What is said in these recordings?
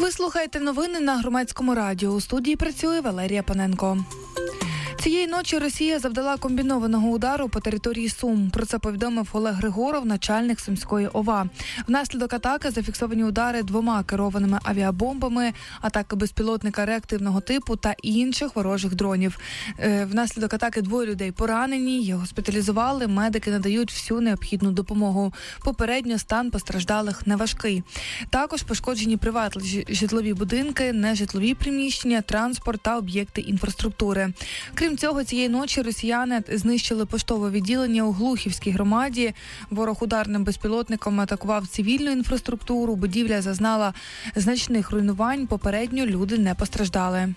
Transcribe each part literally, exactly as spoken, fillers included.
Ви слухаєте новини на Громадському радіо. У студії працює Валерія Паненко. Цієї ночі Росія завдала комбінованого удару по території Сум. Про це повідомив Олег Григоров, начальник Сумської ОВА. Внаслідок атаки зафіксовані удари двома керованими авіабомбами, атаки безпілотника реактивного типу та інших ворожих дронів. Внаслідок атаки двоє людей поранені, їх госпіталізували, медики надають всю необхідну допомогу. Попередньо стан постраждалих неважкий. Також пошкоджені приватні житлові будинки, нежитлові приміщення, транспорт та об'єкти інфраструктури. Крім цього, цієї ночі росіяни знищили поштове відділення у Глухівській громаді. Ворог ударним безпілотником атакував цивільну інфраструктуру, будівля зазнала значних руйнувань, попередньо люди не постраждали.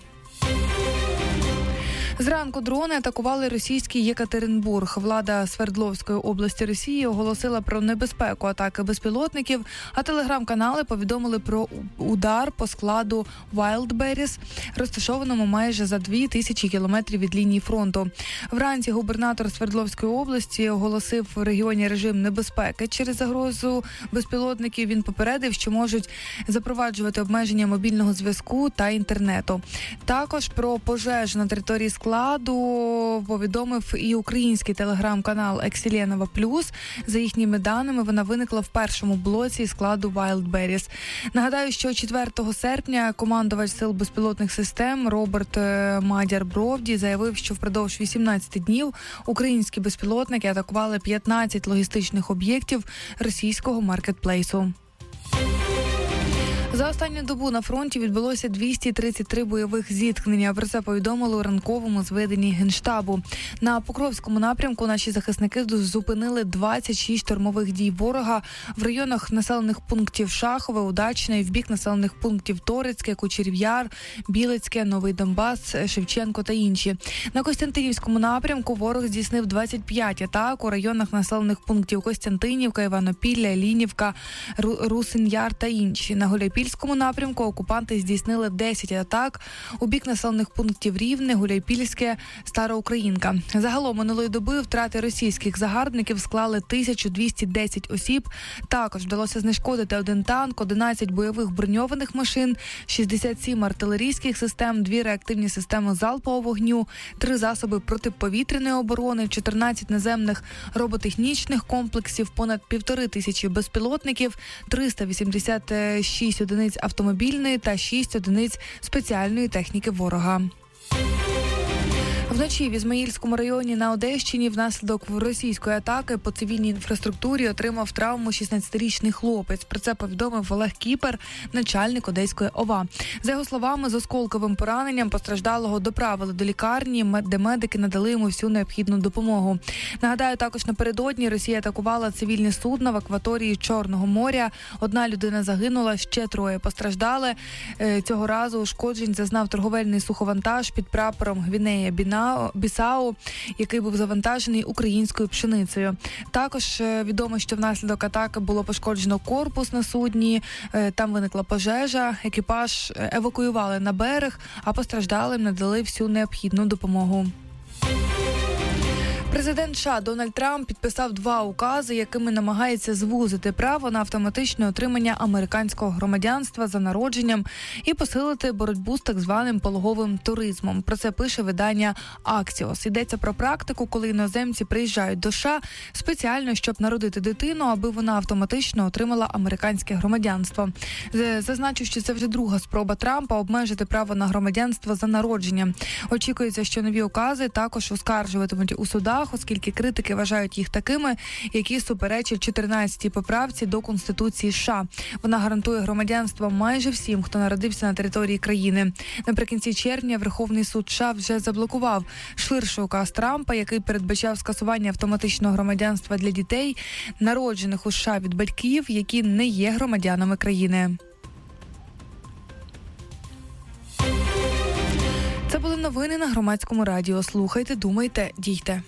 Зранку дрони атакували російський Єкатеринбург. Влада Свердловської області Росії оголосила про небезпеку атаки безпілотників, а телеграм-канали повідомили про удар по складу Wildberries, розташованому майже за дві тисячі кілометрів від лінії фронту. Вранці губернатор Свердловської області оголосив в регіоні режим небезпеки через загрозу безпілотників. Він попередив, що можуть запроваджувати обмеження мобільного зв'язку та інтернету. Також про пожежу на території складу повідомив і український телеграм-канал Екселенова Плюс. За їхніми даними, вона виникла в першому блоці складу Wildberries. Нагадаю, що четвертого серпня командувач сил безпілотних систем Роберт Мадяр-Бровді заявив, що впродовж вісімнадцяти днів українські безпілотники атакували п'ятнадцять логістичних об'єктів російського маркетплейсу. За останню добу на фронті відбулося двісті тридцять три бойових зіткнення. Про це повідомили у ранковому зведенні Генштабу. На Покровському напрямку наші захисники зупинили двадцять шість штурмових дій ворога в районах населених пунктів Шахове, Удачне і в бік населених пунктів Торецьке, Кучерів'яр, Білецьке, Новий Донбас, Шевченко та інші. На Костянтинівському напрямку ворог здійснив двадцять п'ять атак у районах населених пунктів Костянтинівка, Іванопілля, Лінівка, Русин-Яр та інші. На Гуляйпільському Гуляйпільському напрямку окупанти здійснили десять атак у бік населених пунктів Рівне, Гуляйпільське, Староукраїнка. Загалом минулої доби втрати російських загарбників склали тисячу двісті десять осіб. Також вдалося знешкодити один танк, одинадцять бойових броньованих машин, шістдесят сім артилерійських систем, дві реактивні системи залпового вогню, три засоби протиповітряної оборони, чотирнадцять наземних роботехнічних комплексів, понад півтори тисячі безпілотників, триста вісімдесят шість одиниць автомобільної та шість одиниць спеціальної техніки ворога. Вночі в Ізмаїльському районі на Одещині внаслідок російської атаки по цивільній інфраструктурі отримав травму шістнадцятирічний хлопець. Про це повідомив Олег Кіпер, начальник Одеської ОВА. За його словами, з осколковим пораненням постраждалого доправили до лікарні, де медики надали йому всю необхідну допомогу. Нагадаю, також напередодні Росія атакувала цивільне судно в акваторії Чорного моря. Одна людина загинула, ще троє постраждали. Цього разу ушкоджень зазнав торговельний суховантаж під прапором Гвінея Бісау, який був завантажений українською пшеницею. Також відомо, що внаслідок атаки було пошкоджено корпус на судні, там виникла пожежа, екіпаж евакуювали на берег, а постраждалим надали всю необхідну допомогу. Президент США Дональд Трамп підписав два укази, якими намагається звузити право на автоматичне отримання американського громадянства за народженням і посилити боротьбу з так званим пологовим туризмом. Про це пише видання Axios. Йдеться про практику, коли іноземці приїжджають до США спеціально, щоб народити дитину, аби вона автоматично отримала американське громадянство. Зазначу, що це вже друга спроба Трампа обмежити право на громадянство за народженням. Очікується, що нові укази також оскаржуватимуть у судах, оскільки критики вважають їх такими, які суперечать чотирнадцятій поправці до Конституції США. Вона гарантує громадянство майже всім, хто народився на території країни. Наприкінці червня Верховний суд США вже заблокував ширший указ Трампа, який передбачав скасування автоматичного громадянства для дітей, народжених у США від батьків, які не є громадянами країни. Це були новини на Громадському радіо. Слухайте, думайте, дійте.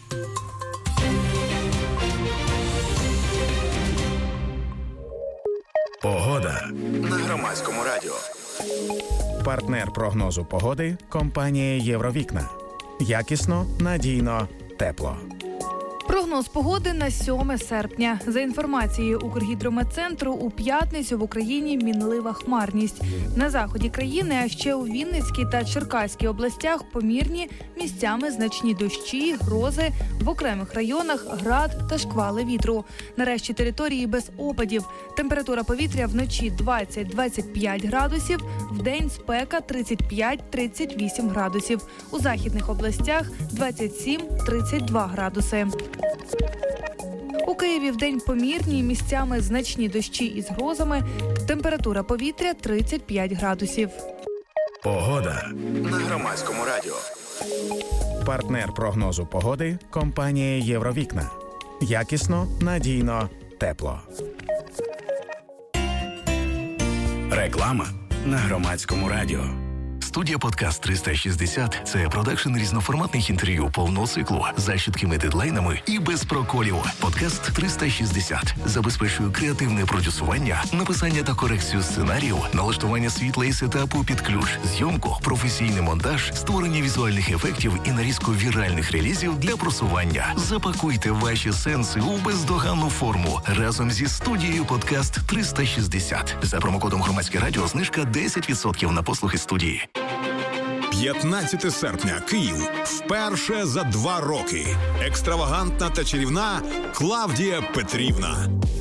Погода на Громадському радіо. Партнер прогнозу погоди – компанія «Євровікна». Якісно, надійно, тепло. Прогноз погоди на сьоме серпня. За інформацією Укргідрометцентру, у п'ятницю в Україні мінлива хмарність. На заході країни, а ще у Вінницькій та Черкаській областях помірні, місцями значні дощі, грози, в окремих районах град та шквали вітру. На решті території без опадів. Температура повітря вночі двадцять - двадцять п'ять градусів, вдень спека тридцять п'ять - тридцять вісім градусів. У західних областях двадцять сім - тридцять два градуси. У Києві вдень помірні, місцями значні дощі із грозами. Температура повітря тридцять п'ять градусів. Погода на Громадському радіо. Партнер прогнозу погоди – компанія «Євровікна». Якісно, надійно, тепло. Реклама на Громадському радіо. Студія «Подкаст триста шістдесят» – це продакшн різноформатних інтерв'ю повного циклу з чіткими дедлайнами і без проколів. «Подкаст триста шістдесят» забезпечує креативне продюсування, написання та корекцію сценарію, налаштування світла і сетапу під ключ, зйомку, професійний монтаж, створення візуальних ефектів і нарізку віральних релізів для просування. Запакуйте ваші сенси у бездоганну форму разом зі студією «Подкаст триста шістдесят». За промокодом «Громадське радіо» знижка десять відсотків на послуги студії. п'ятнадцяте серпня. Київ. Вперше за два роки. Екстравагантна та чарівна Клавдія Петрівна.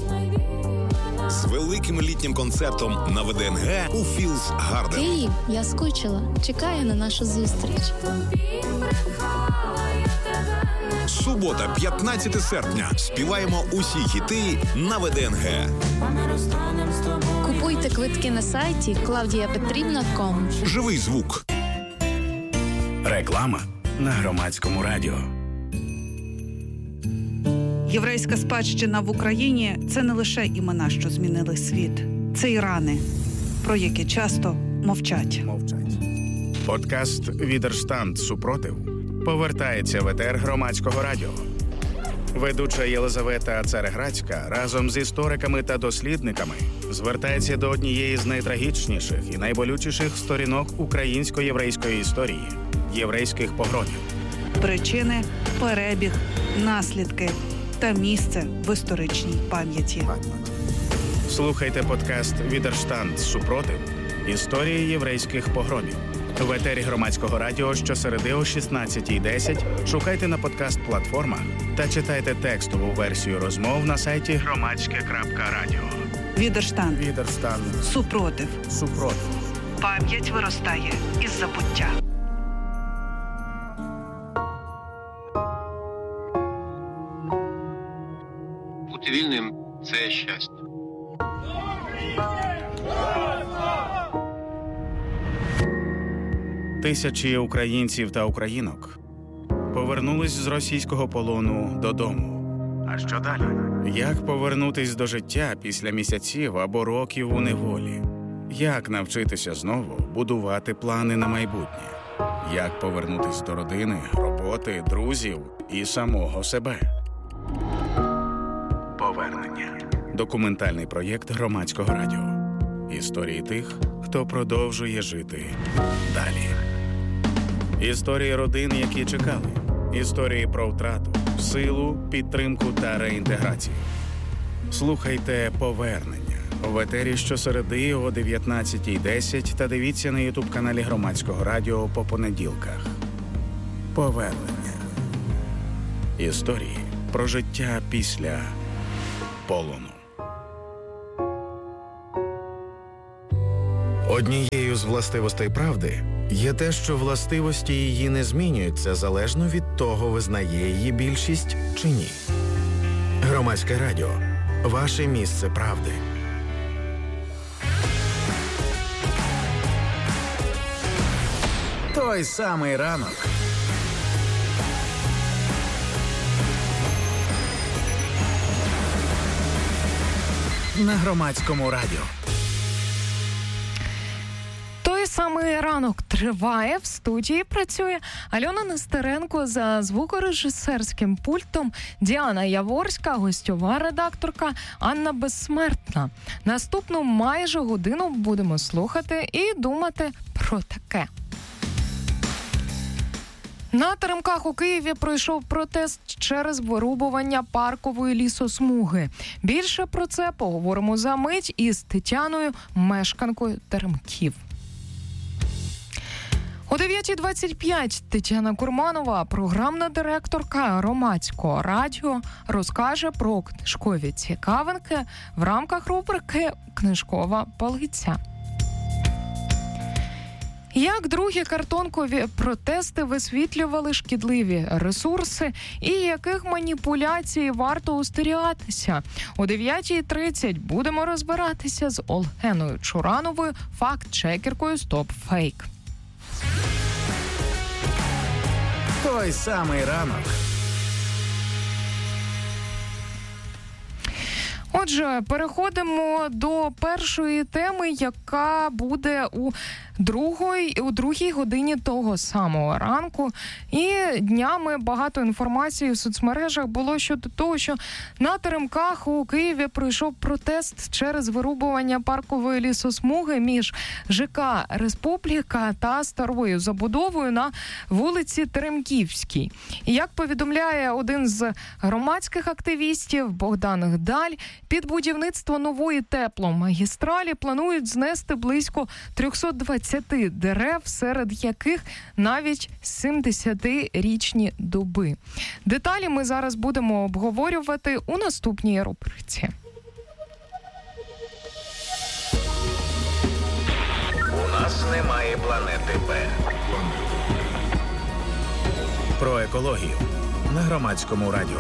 З великим літнім концертом на ВДНГ у Філс Гарден. Київ, я скучила. Чекаю на нашу зустріч. Субота, п'ятнадцяте серпня. Співаємо усі хіти на ВДНГ. Купуйте квитки на сайті клавдія петрівна крапка ком. Живий звук. Реклама на Громадському радіо. Єврейська спадщина в Україні – це не лише імена, що змінили світ. Це і рани, про які часто мовчать. Мовчать. Подкаст «Відерштанд. Супротив» повертається в етер Громадського радіо. Ведуча Єлизавета Цареградська разом з істориками та дослідниками звертається до однієї з найтрагічніших і найболючіших сторінок українсько-єврейської історії – єврейських погромів. Причини, перебіг, наслідки та місце в історичній пам'яті. Слухайте подкаст «Відерштанд. Супротив. Історії єврейських погромів». В етері Громадського радіо щосереди о шістнадцятій десять шукайте на подкаст-платформах та читайте текстову версію розмов на сайті громадське крапка радіо. Відерштанд. Відерштанд. Супротив. Супротив. Пам'ять виростає із забуття. Бути вільним – це щастя. Тисячі українців та українок повернулись з російського полону додому. А що далі? Як повернутись до життя після місяців або років у неволі? Як навчитися знову будувати плани на майбутнє? Як повернутись до родини, роботи, друзів і самого себе? Повернення. Документальний проєкт Громадського радіо. Історії тих, хто продовжує жити далі. Історії родин, які чекали. Історії про втрату, силу, підтримку та реінтеграцію. Слухайте «Повернення» в етері щосереди о дев'ятнадцятій десять та дивіться на ютуб-каналі Громадського радіо по понеділках. Повернення. Історії про життя після полону. Однією з властивостей правди є те, що властивості її не змінюються залежно від того, визнає її більшість чи ні. Громадське радіо. Ваше місце правди. Той самий ранок. На Громадському радіо. Той самий ранок триває, в студії працює Альона Нестеренко, за звукорежисерським пультом Діана Яворська, гостьова редакторка Анна Безсмертна. Наступну майже годину будемо слухати і думати про таке. На Теремках у Києві пройшов протест через вирубування паркової лісосмуги. Більше про це поговоримо за мить із Тетяною, мешканкою Теремків. О дев'ята двадцять п'ять Тетяна Курманова, програмна директорка Громадського радіо, розкаже про книжкові цікавинки в рамках рубрики «Книжкова полиця». Як другі картонкові протести висвітлювали шкідливі ресурси і яких маніпуляцій варто остерігатися? О дев'ята тридцять будемо розбиратися з Олгеною Чурановою, факт-чекеркою «Стоп-фейк». Той самий ранок. Отже, переходимо до першої теми, яка буде у другої, у другій годині того самого ранку. І днями багато інформації в соцмережах було щодо того, що на Теремках у Києві пройшов протест через вирубування паркової лісосмуги між ЖК «Республіка» та старою забудовою на вулиці Теремківській. І як повідомляє один з громадських активістів Богдан Гдаль, під будівництво нової тепломагістралі планують знести близько триста двадцять дерев, серед яких навіть сімдесятирічні дуби. Деталі ми зараз будемо обговорювати у наступній рубриці. У нас немає планети Б. Про екологію на Громадському радіо.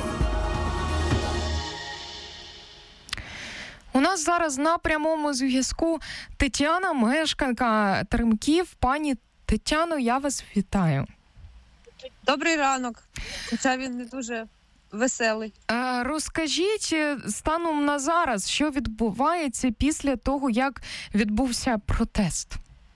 У нас зараз на прямому зв'язку Тетяна, мешканка Теремків. Пані Тетяно, я вас вітаю. Добрий ранок, хоча він не дуже веселий. А, розкажіть станом на зараз, що відбувається після того, як відбувся протест?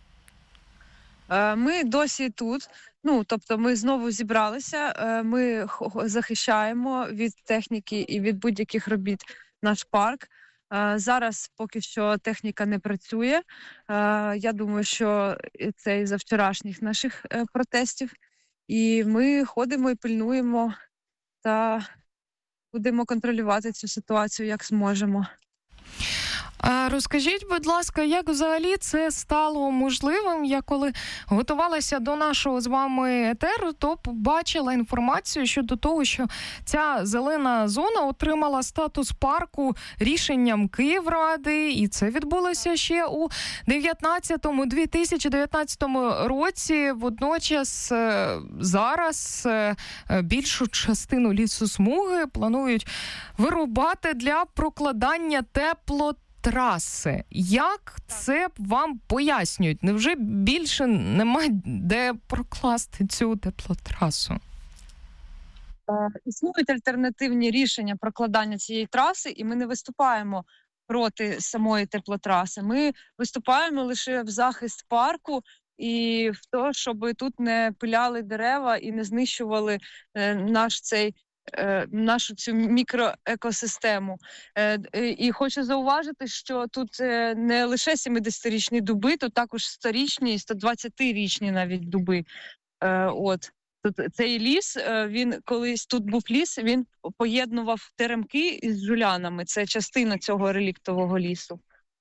Ми досі тут, ну, тобто ми знову зібралися, ми захищаємо від техніки і від будь-яких робіт наш парк. Зараз поки що техніка не працює. Я думаю, що це із-за вчорашніх наших протестів. І ми ходимо і пильнуємо та будемо контролювати цю ситуацію, як зможемо. А розкажіть, будь ласка, як взагалі це стало можливим? Я коли готувалася до нашого з вами етеру, то побачила інформацію щодо того, що ця зелена зона отримала статус парку рішенням Київради, і це відбулося ще у дві тисячі дев'ятнадцятому році. Водночас зараз більшу частину лісосмуги планують вирубати для прокладання теплотраси. Траси. Як це вам пояснюють? Невже більше немає де прокласти цю теплотрасу? Існують альтернативні рішення прокладання цієї траси, і ми не виступаємо проти самої теплотраси. Ми виступаємо лише в захист парку і в те, щоб тут не пиляли дерева і не знищували наш цей нашу цю мікроекосистему. І хочу зауважити, що тут не лише сімдесятирічні дуби, тут також сторічні і сто двадцятирічні навіть дуби. От. Тут цей ліс, він колись тут був ліс, він поєднував Теремки із Жулянами. Це частина цього реліктового лісу.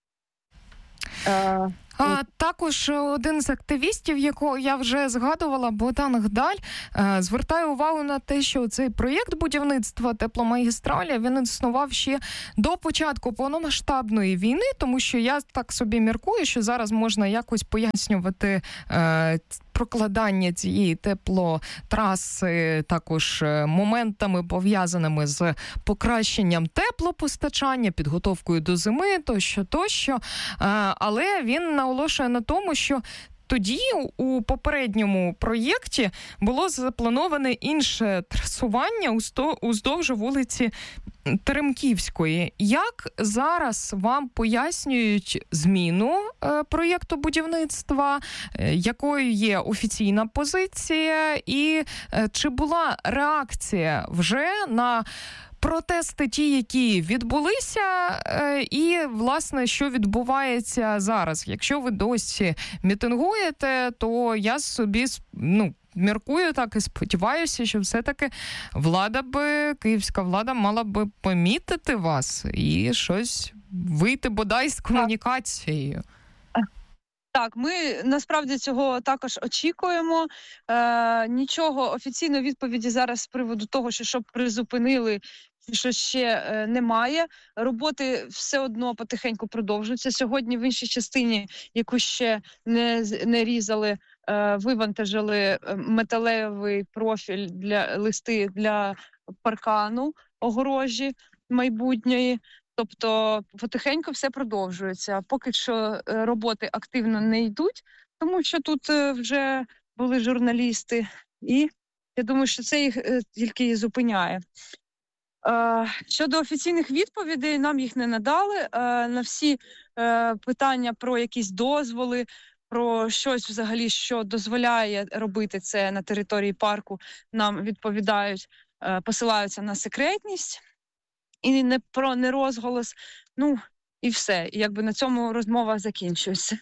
А також один з активістів, якого я вже згадувала, Богдан Гдаль, звертає увагу на те, що цей проєкт будівництва тепломагістралі, він існував ще до початку повномасштабної війни, тому що я так собі міркую, що зараз можна якось пояснювати е, прокладання цієї теплотраси також моментами, пов'язаними з покращенням теплопостачання, підготовкою до зими, тощо, тощо. Але він наголошує на тому, що тоді у попередньому проєкті було заплановане інше трасування уздовж вулиці Теремківської. Як зараз вам пояснюють зміну е, проєкту будівництва, е, якою є офіційна позиція, і е, чи була реакція вже на протести ті, які відбулися, і, власне, що відбувається зараз? Якщо ви досі мітингуєте, то я собі, ну, міркую так і сподіваюся, що все-таки влада би, київська влада мала би помітити вас і щось вийти бодай з комунікацією. Так, ми насправді цього також очікуємо. Е, нічого офіційної відповіді зараз з приводу того, що щоб призупинили, що ще е, немає. Роботи все одно потихеньку продовжуються. Сьогодні в іншій частині, яку ще не, не різали, е, вивантажили металевий профіль для листи для паркану огорожі майбутньої. Тобто потихеньку все продовжується. Поки що роботи активно не йдуть, тому що тут вже були журналісти, і я думаю, що це їх тільки і зупиняє. Щодо офіційних відповідей, нам їх не надали. На всі питання про якісь дозволи, про щось взагалі, що дозволяє робити це на території парку, нам відповідають, посилаються на секретність. І не про нерозголос, ну і все. І якби на цьому розмова закінчується.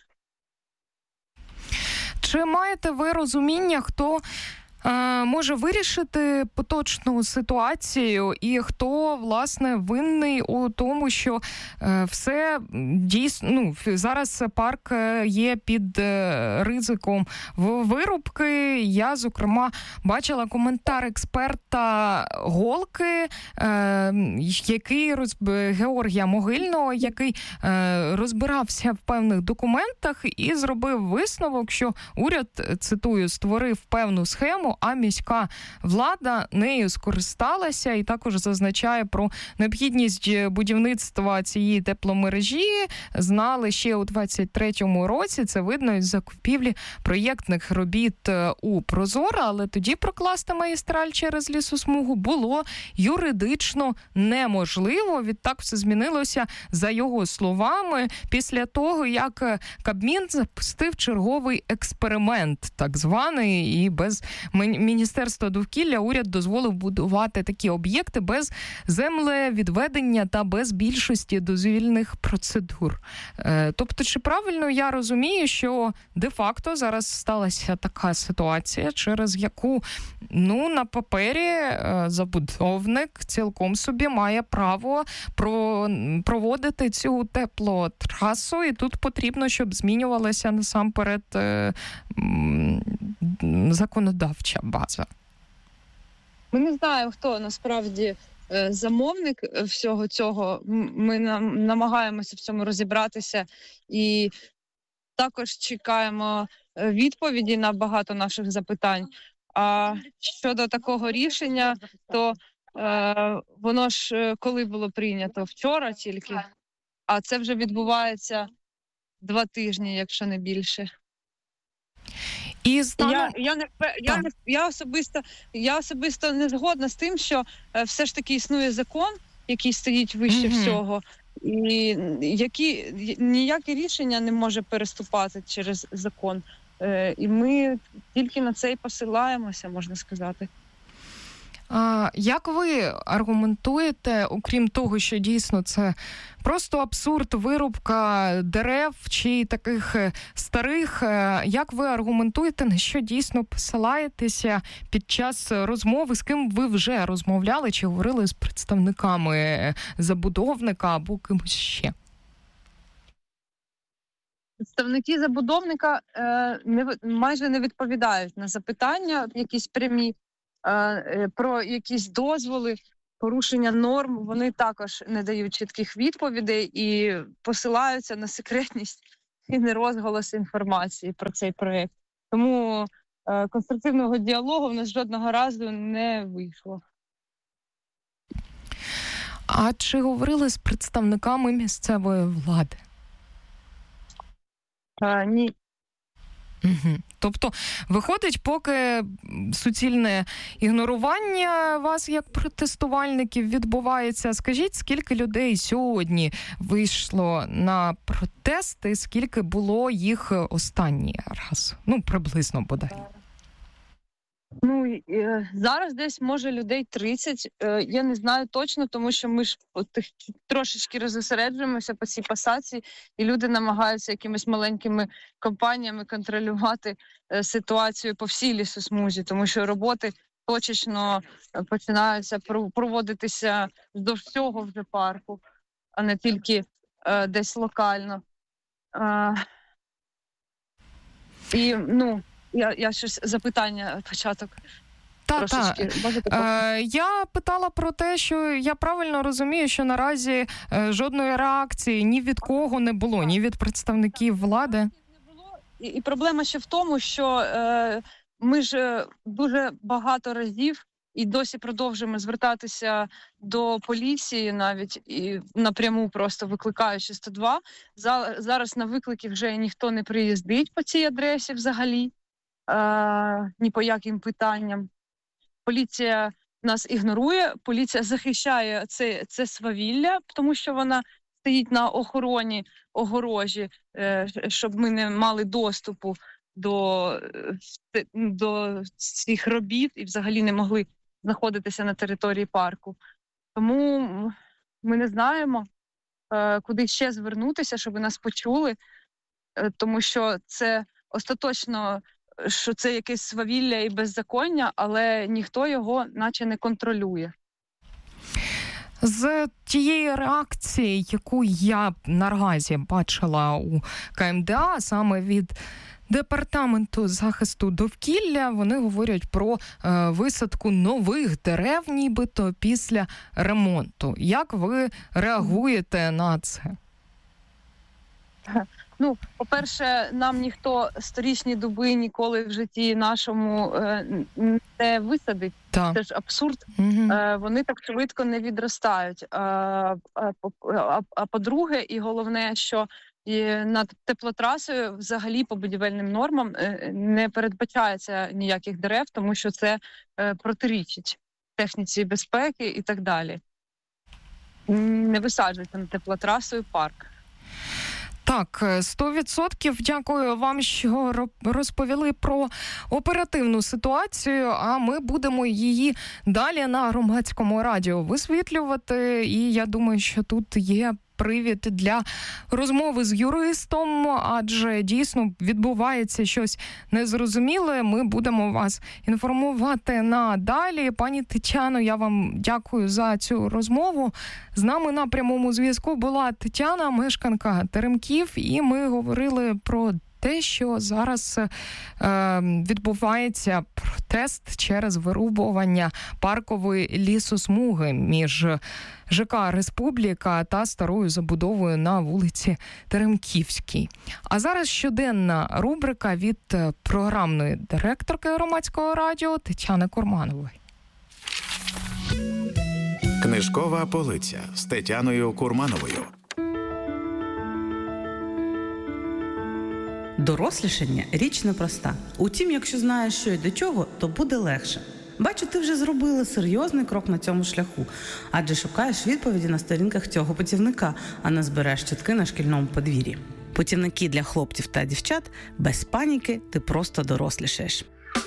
Чи маєте ви розуміння, хто е, може вирішити поточну ситуацію і хто, власне, винний у тому, що е, все дійсно, ну, зараз парк є під е, ризиком вирубки. Я, зокрема, бачила коментар експерта Голки, е, який роз... Георгія Могильного, який е, розбирався в певних документах і зробив висновок, що уряд, цитую, створив певну схему, а міська влада нею скористалася, і також зазначає про необхідність будівництва цієї тепломережі. Знали ще у двадцять третьому році, це видно із закупівлі проєктних робіт у Прозоро, але тоді прокласти магістраль через лісосмугу було юридично неможливо. Відтак все змінилося, за його словами, після того, як Кабмін запустив черговий експеримент, так званий, і без Міністерства довкілля уряд дозволив будувати такі об'єкти без землевідведення та без більшості дозвільних процедур. Тобто, чи правильно я розумію, що де-факто зараз сталася така ситуація, через яку, ну, на папері забудовник цілком собі має право про, проводити цю теплотрасу, і тут потрібно, щоб змінювалася насамперед е, м, законодавча база? Ми не знаємо, хто насправді замовник всього цього. Ми намагаємося в цьому розібратися і також чекаємо відповіді на багато наших запитань. А щодо такого рішення, то е, воно ж коли було прийнято? Вчора тільки, а це вже відбувається два тижні, якщо не більше. І стану... я, я, не, я, не, я, особисто, я особисто не згодна з тим, що е, все ж таки існує закон, який стоїть вище mm-hmm. всього, і які, ніяке рішення не може переступати через закон. Е, і ми тільки на це і посилаємося, можна сказати. А як ви аргументуєте, окрім того, що дійсно це просто абсурд, вирубка дерев чи таких старих, як ви аргументуєте, на що дійсно посилаєтеся під час розмови, з ким ви вже розмовляли чи говорили з представниками забудовника або кимось ще? Представники забудовника е, не, майже не відповідають на запитання, якісь прямі, е, про якісь дозволи, порушення норм. Вони також не дають чітких відповідей і посилаються на секретність і нерозголос інформації про цей проєкт. Тому е, конструктивного діалогу в нас жодного разу не вийшло. А чи говорили з представниками місцевої влади? А, ні. Угу. Тобто, виходить, поки суцільне ігнорування вас як протестувальників відбувається. Скажіть, скільки людей сьогодні вийшло на протести, скільки було їх останній раз? Ну, приблизно бодай. Ну, зараз десь, може, людей тридцять. Я не знаю точно, тому що ми ж от, трошечки розосереджуємося по цій пасації, і люди намагаються якимись маленькими компаніями контролювати ситуацію по всій лісосмузі, тому що роботи точечно починаються проводитися вздовж всього вже парку, а не тільки е, десь локально. Е, і, ну, я, я щось запитання початок. Та, та. Е, я питала про те, що я правильно розумію, що наразі е, жодної реакції ні від кого не було, ні від представників влади. Не було. І, і проблема ще в тому, що е, ми ж дуже багато разів і досі продовжуємо звертатися до поліції навіть і напряму просто викликаючи сто два. Зараз на виклики вже ніхто не приїздить по цій адресі взагалі, е, ні по яким питанням. Поліція нас ігнорує, поліція захищає це, це свавілля, тому що вона стоїть на охороні, огорожі, е, щоб ми не мали доступу до, до цих робіт і взагалі не могли знаходитися на території парку. Тому ми не знаємо, куди ще звернутися, щоб нас почули, тому що це остаточно, що це якесь свавілля і беззаконня, але ніхто його наче не контролює. З тієї реакції, яку я наразі бачила у ка ем де а, саме від Департаменту захисту довкілля, вони говорять про е, висадку нових дерев, нібито після ремонту. Як ви реагуєте на це? Ну, по-перше, нам ніхто сторічні дуби ніколи в житті нашому е, не висадить. Так. Це ж абсурд. Угу. Е, вони так швидко не відростають. А, а, а, а по-друге, і головне, що і над теплотрасою взагалі по будівельним нормам не передбачається ніяких дерев, тому що це е, протирічить техніці безпеки і так далі. Не висаджується над теплотрасою парк. Так, сто відсотків дякую вам, що розповіли про оперативну ситуацію, а ми будемо її далі на Громадському радіо висвітлювати. І я думаю, що тут є привід для розмови з юристом, адже дійсно відбувається щось незрозуміле. Ми будемо вас інформувати надалі. Пані Тетяно, я вам дякую за цю розмову. З нами на прямому зв'язку була Тетяна, мешканка Теремків, і ми говорили про те, що зараз е, відбувається протест через вирубування паркової лісосмуги між ЖК «Республіка» та старою забудовою на вулиці Теремківській. А зараз щоденна рубрика від програмної директорки Громадського радіо Тетяни Курманової. Книжкова полиця з Тетяною Курмановою. Дорослішання – річ непроста. Утім, якщо знаєш, що і до чого, то буде легше. Бачу, ти вже зробила серйозний крок на цьому шляху, адже шукаєш відповіді на сторінках цього путівника, а не збереш чутки на шкільному подвір'ї. Путівники для хлопців та дівчат – без паніки, ти просто дорослішаєш.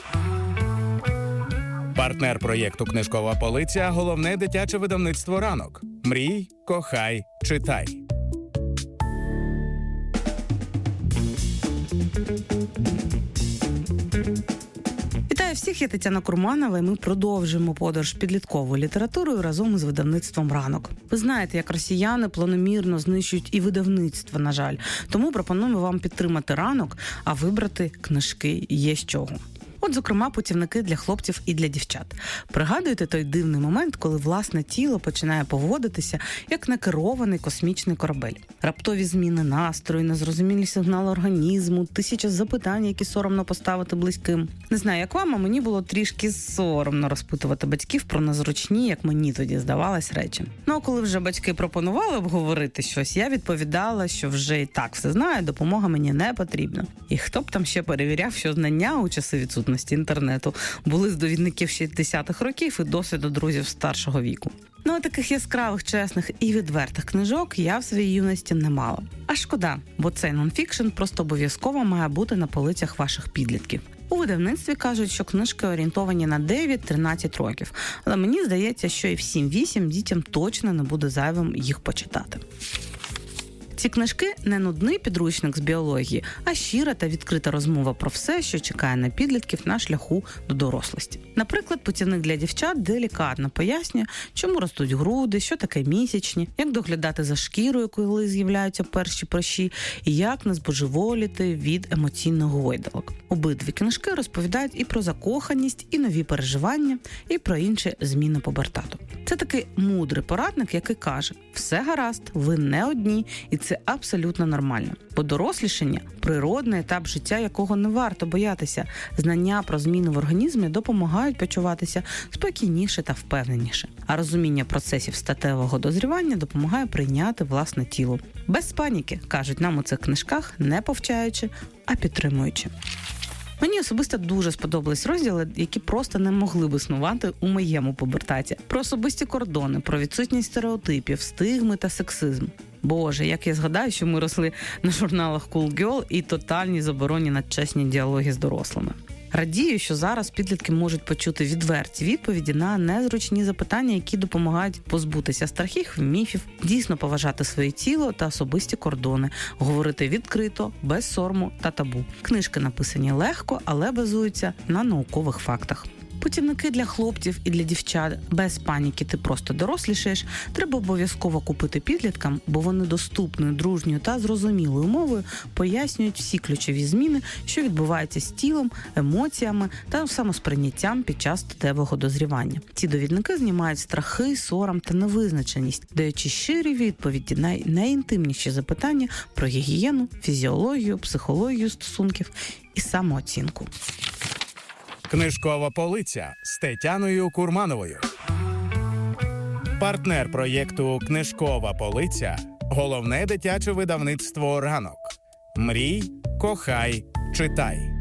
Партнер проєкту «Книжкова полиця» – головне дитяче видавництво «Ранок». Мрій, кохай, читай. Вітаю всіх, я Тетяна Курманова, і ми продовжуємо подорож підлітковою літературою разом із видавництвом «Ранок». Ви знаєте, як росіяни планомірно знищують і видавництво, на жаль. Тому пропонуємо вам підтримати «Ранок», а вибрати книжки є з чого. От, зокрема, путівники для хлопців і для дівчат. Пригадуєте той дивний момент, коли власне тіло починає поводитися як накерований космічний корабель? Раптові зміни настрою, незрозумілі сигнали організму, тисяча запитань, які соромно поставити близьким. Не знаю, як вам, а мені було трішки соромно розпитувати батьків про незручні, як мені тоді здавалось, речі. Ну, а коли вже батьки пропонували обговорити щось, я відповідала, що вже і так все знаю, допомога мені не потрібна. І хто б там ще перевіряв, що знання у часи відсутності інтернету були з довідників шістдесятих років і досвіду друзів старшого віку. Ну, а таких яскравих, чесних і відвертих книжок я в своїй юності не мала. А шкода, бо цей нонфікшн просто обов'язково має бути на полицях ваших підлітків. У видавництві кажуть, що книжки орієнтовані на дев'ять-тринадцять років, але мені здається, що і в сім-вісім дітям точно не буде зайвим їх почитати. Ці книжки не нудний підручник з біології, а щира та відкрита розмова про все, що чекає на підлітків на шляху до дорослості. Наприклад, путівник для дівчат делікатно пояснює, чому ростуть груди, що таке місячні, як доглядати за шкірою, коли з'являються перші прищі, і як не збожеволіти від емоційних гойдалок. Обидві книжки розповідають і про закоханість, і нові переживання, і про інші зміни пубертату. Це такий мудрий порадник, який каже: все гаразд, ви не одні, і це абсолютно нормально. Бо дорослішання – природний етап життя, якого не варто боятися. Знання про зміни в організмі допомагають почуватися спокійніше та впевненіше. А розуміння процесів статевого дозрівання допомагає прийняти власне тіло. Без паніки, кажуть нам у цих книжках, не повчаючи, а підтримуючи. Мені особисто дуже сподобались розділи, які просто не могли б існувати у моєму пубертаті. Про особисті кордони, про відсутність стереотипів, стигми та сексизм. Боже, як я згадаю, що ми росли на журналах Cool Girl і тотальні забороні на чесні діалоги з дорослими. Радію, що зараз підлітки можуть почути відверті відповіді на незручні запитання, які допомагають позбутися страхів, міфів, дійсно поважати своє тіло та особисті кордони, говорити відкрито, без сорому та табу. Книжки написані легко, але базуються на наукових фактах. Путівники для хлопців і для дівчат без паніки ти просто дорослішаєш треба обов'язково купити підліткам, бо вони доступною, дружньою та зрозумілою мовою пояснюють всі ключові зміни, що відбуваються з тілом, емоціями та самосприйняттям під час статевого дозрівання. Ці довідники знімають страхи, сором та невизначеність, даючи щирі відповіді на найінтимніші запитання про гігієну, фізіологію, психологію стосунків і самооцінку. Книжкова полиця з Тетяною Курмановою. Партнер проєкту «Книжкова полиця» – головне дитяче видавництво «Ранок». Мрій, кохай, читай.